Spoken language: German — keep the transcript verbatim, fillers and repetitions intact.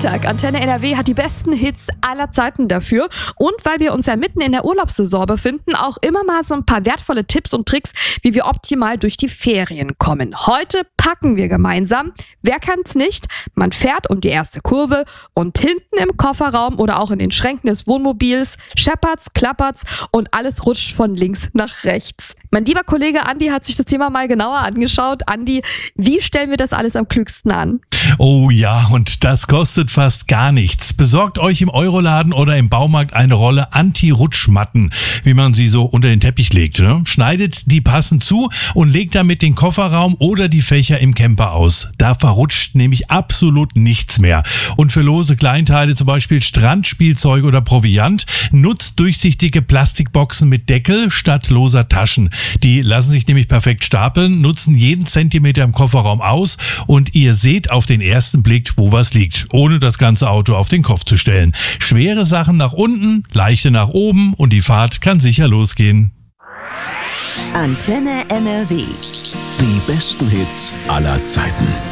Freitag. Antenne N R W hat die besten Hits aller Zeiten dafür. Und weil wir uns ja mitten in der Urlaubssaison befinden, auch immer mal so ein paar wertvolle Tipps und Tricks, wie wir optimal durch die Ferien kommen. Heute packen wir gemeinsam. Wer kann's nicht? Man fährt um die erste Kurve und hinten im Kofferraum oder auch in den Schränken des Wohnmobils scheppert's, klappert's und alles rutscht von links nach rechts. Mein lieber Kollege Andi hat sich das Thema mal genauer angeschaut. Andi, wie stellen wir das alles am klügsten an? Oh ja, und das kostet fast gar nichts. Besorgt euch im Euroladen oder im Baumarkt eine Rolle Anti-Rutschmatten, wie man sie so unter den Teppich legt. Ne? Schneidet die passend zu und legt damit den Kofferraum oder die Fächer im Camper aus. Da verrutscht nämlich absolut nichts mehr. Und für lose Kleinteile, zum Beispiel Strandspielzeug oder Proviant, nutzt durchsichtige Plastikboxen mit Deckel statt loser Taschen. Die lassen sich nämlich perfekt stapeln, nutzen jeden Zentimeter im Kofferraum aus und ihr seht auf den ersten Blick, wo was liegt, ohne das ganze Auto auf den Kopf zu stellen. Schwere Sachen nach unten, leichte nach oben und die Fahrt kann sicher losgehen. Antenne N R W. Die besten Hits aller Zeiten.